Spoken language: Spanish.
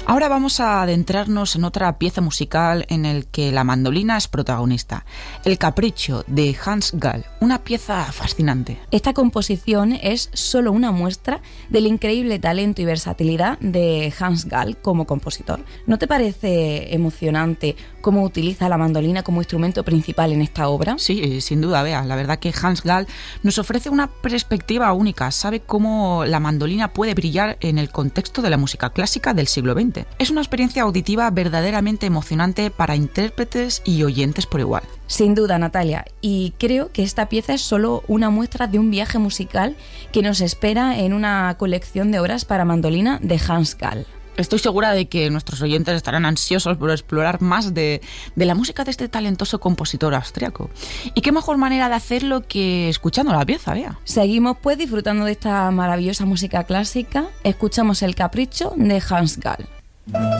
Ahora vamos a adentrarnos en otra pieza musical en el que la mandolina es protagonista, El Capriccio de Hans Gall, una pieza fascinante. Esta composición es solo una muestra del increíble talento y versatilidad de Hans Gall como compositor. ¿No te parece emocionante cómo utiliza la mandolina como instrumento principal en esta obra? Sí, sin duda, Bea. La verdad que Hans Gall nos ofrece una perspectiva única. Sabe cómo la mandolina puede brillar en el contexto de la música clásica del siglo XX. Es una experiencia auditiva verdaderamente emocionante para intérpretes y oyentes por igual. Sin duda, Natalia, y creo que esta pieza es solo una muestra de un viaje musical que nos espera en una colección de obras para mandolina de Hans Gall. Estoy segura de que nuestros oyentes estarán ansiosos por explorar más de la música de este talentoso compositor austriaco. ¿Y qué mejor manera de hacerlo que escuchando la pieza, Bea? Seguimos pues disfrutando de esta maravillosa música clásica. Escuchamos El Capriccio de Hans Gall.